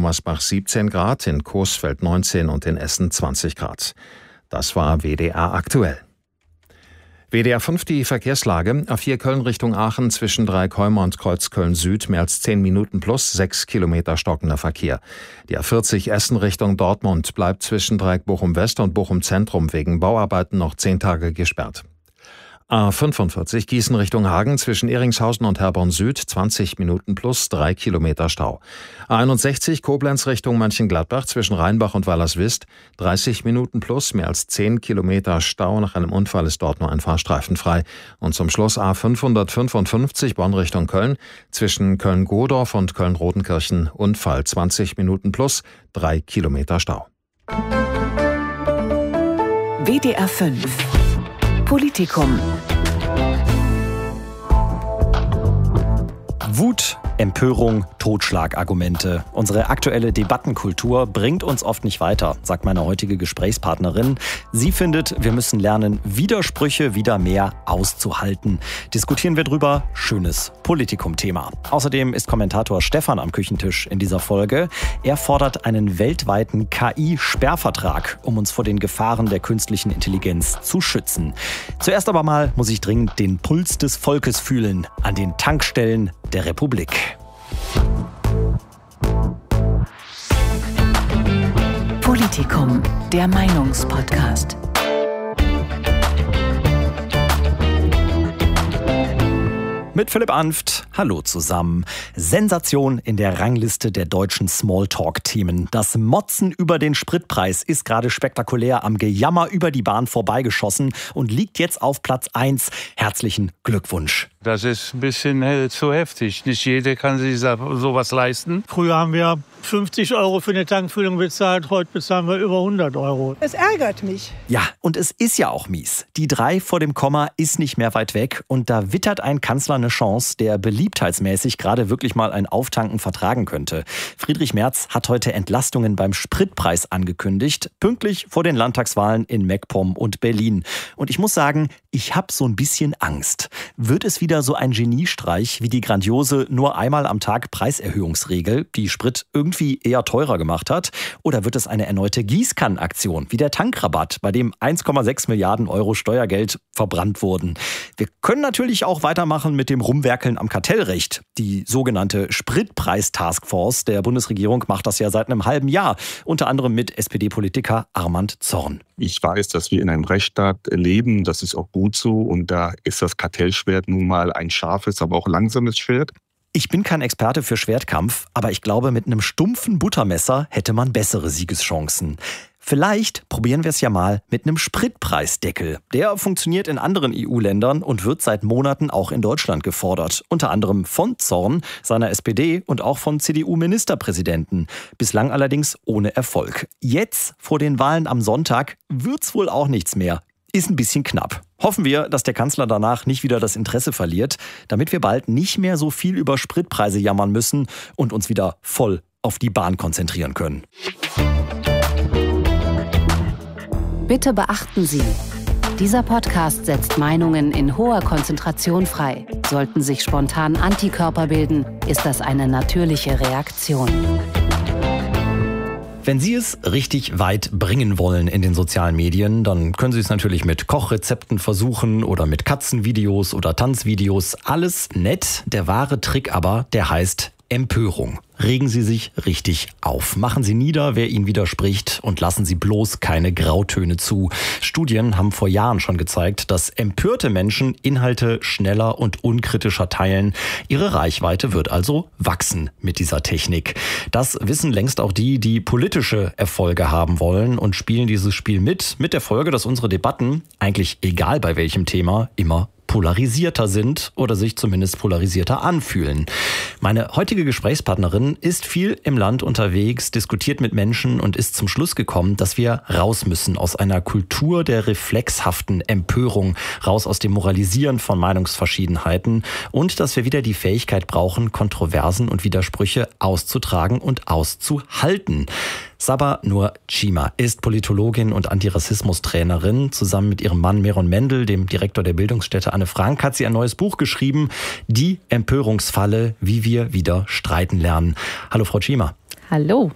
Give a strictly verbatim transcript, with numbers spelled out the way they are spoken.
Gummersbach siebzehn Grad, in Coesfeld neunzehn und in Essen zwanzig Grad. Das war W D R aktuell. W D R fünf die Verkehrslage. A vier Köln Richtung Aachen zwischen Dreikäumer und Kreuz Köln Süd mehr als zehn Minuten plus sechs Kilometer stockender Verkehr. Die A vierzig Essen Richtung Dortmund bleibt zwischen Dreieck Bochum West und Bochum Zentrum wegen Bauarbeiten noch zehn Tage gesperrt. A fünfundvierzig Gießen Richtung Hagen zwischen Eringshausen und Herborn Süd zwanzig Minuten plus drei Kilometer Stau. A einundsechzig Koblenz Richtung Mönchengladbach zwischen Rheinbach und Wallerswist dreißig Minuten plus mehr als zehn Kilometer Stau. Nach einem Unfall ist dort nur ein Fahrstreifen frei. Und zum Schluss A fünfhundertfünfundfünfzig Bonn Richtung Köln zwischen Köln-Godorf und Köln-Rodenkirchen Unfall zwanzig Minuten plus drei Kilometer Stau. W D R fünf Politikum. Wut, Empörung, Totschlagargumente. Unsere aktuelle Debattenkultur bringt uns oft nicht weiter, sagt meine heutige Gesprächspartnerin. Sie findet, wir müssen lernen, Widersprüche wieder mehr auszuhalten. Diskutieren wir drüber, schönes Politikum-Thema. Außerdem ist Kommentator Stefan am Küchentisch in dieser Folge. Er fordert einen weltweiten K I-Sperrvertrag, um uns vor den Gefahren der künstlichen Intelligenz zu schützen. Zuerst aber mal muss ich dringend den Puls des Volkes fühlen an den Tankstellen der Republik. Politikum, der Meinungspodcast. Mit Philipp Anft. Hallo zusammen. Sensation in der Rangliste der deutschen Smalltalk-Themen. Das Motzen über den Spritpreis ist gerade spektakulär am Gejammer über die Bahn vorbeigeschossen und liegt jetzt auf Platz eins. Herzlichen Glückwunsch. Das ist ein bisschen äh, zu heftig. Nicht jeder kann sich sowas leisten. Früher haben wir fünfzig Euro für eine Tankfüllung bezahlt, heute bezahlen wir über hundert Euro. Es ärgert mich. Ja, und es ist ja auch mies. Die drei vor dem Komma ist nicht mehr weit weg und da wittert ein Kanzler eine Chance, der beliebtheitsmäßig gerade wirklich mal ein Auftanken vertragen könnte. Friedrich Merz hat heute Entlastungen beim Spritpreis angekündigt, pünktlich vor den Landtagswahlen in MacPom und Berlin. Und ich muss sagen, ich habe so ein bisschen Angst. Wird es wieder so ein Geniestreich wie die grandiose nur einmal am Tag Preiserhöhungsregel, die Sprit irgendwie eher teurer gemacht hat? Oder wird es eine erneute Gießkannenaktion wie der Tankrabatt, bei dem eins Komma sechs Milliarden Euro Steuergeld verbrannt wurden? Wir können natürlich auch weitermachen mit dem Rumwerkeln am Kartellrecht. Die sogenannte Spritpreis-Taskforce der Bundesregierung macht das ja seit einem halben Jahr, unter anderem mit S P D-Politiker Armand Zorn. Ich weiß, dass wir in einem Rechtsstaat leben, das ist auch gut so und da ist das Kartellschwert nun mal ein scharfes, aber auch langsames Schwert. Ich bin kein Experte für Schwertkampf, aber ich glaube, mit einem stumpfen Buttermesser hätte man bessere Siegeschancen. Vielleicht probieren wir es ja mal mit einem Spritpreisdeckel. Der funktioniert in anderen E U-Ländern und wird seit Monaten auch in Deutschland gefordert. Unter anderem von Zorn, seiner S P D und auch von C D U-Ministerpräsidenten. Bislang allerdings ohne Erfolg. Jetzt, vor den Wahlen am Sonntag, wird's wohl auch nichts mehr. Ist ein bisschen knapp. Hoffen wir, dass der Kanzler danach nicht wieder das Interesse verliert, damit wir bald nicht mehr so viel über Spritpreise jammern müssen und uns wieder voll auf die Bahn konzentrieren können. Bitte beachten Sie, dieser Podcast setzt Meinungen in hoher Konzentration frei. Sollten sich spontan Antikörper bilden, ist das eine natürliche Reaktion. Wenn Sie es richtig weit bringen wollen in den sozialen Medien, dann können Sie es natürlich mit Kochrezepten versuchen oder mit Katzenvideos oder Tanzvideos. Alles nett. Der wahre Trick aber, der heißt Empörung. Regen Sie sich richtig auf. Machen Sie nieder, wer Ihnen widerspricht und lassen Sie bloß keine Grautöne zu. Studien haben vor Jahren schon gezeigt, dass empörte Menschen Inhalte schneller und unkritischer teilen. Ihre Reichweite wird also wachsen mit dieser Technik. Das wissen längst auch die, die politische Erfolge haben wollen und spielen dieses Spiel mit, mit der Folge, dass unsere Debatten, eigentlich egal bei welchem Thema, immer polarisierter sind oder sich zumindest polarisierter anfühlen. Meine heutige Gesprächspartnerin ist viel im Land unterwegs, diskutiert mit Menschen und ist zum Schluss gekommen, dass wir raus müssen aus einer Kultur der reflexhaften Empörung, raus aus dem Moralisieren von Meinungsverschiedenheiten und dass wir wieder die Fähigkeit brauchen, Kontroversen und Widersprüche auszutragen und auszuhalten. Sabah Nur Chima ist Politologin und Antirassismus-Trainerin. Zusammen mit ihrem Mann Meron Mendel, dem Direktor der Bildungsstätte Anne Frank, hat sie ein neues Buch geschrieben, Die Empörungsfalle, wie wir wieder streiten lernen. Hallo Frau Chima. Hallo.